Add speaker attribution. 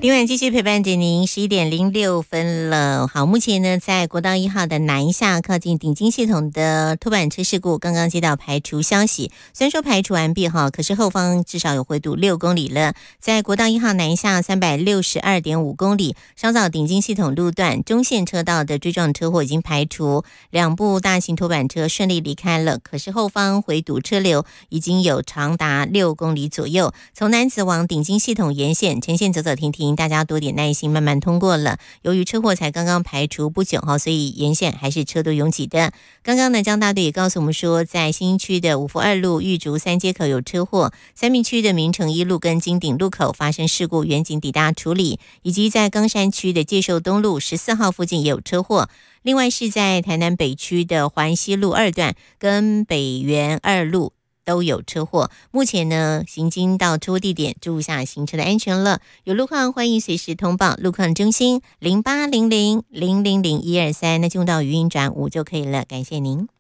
Speaker 1: 今晚继续陪伴着您11:06了。好，目前呢，在国道1号的南下靠近顶金系统的拖板车事故，刚刚接到排除消息，虽然说排除完毕哈，可是后方至少有回堵6公里了。在国道1号南下362.5公里，稍早顶金系统路段中线车道的追撞车祸已经排除，2部大型拖板车顺利离开了，可是后方回堵车流已经有长达6公里左右。从南子往顶金系统沿线呈现走走停停，大家多点耐心，慢慢通过了。由于车祸才刚刚排除不久哈，所以沿线还是车多拥挤的。刚刚呢，江大队也告诉我们说，在新兴区的五福2路、玉竹3街口有车祸，三民区的明诚1路跟金鼎路口发生事故，远警抵达处理，以及在冈山区的介寿东路14号附近也有车祸。另外是在台南北区的环西路2段跟北园2路都有车祸，目前呢，行经到车祸地点，注意下行车的安全了。有路况欢迎随时通报，路况中心0800000123，那就用到语音转5就可以了，感谢您。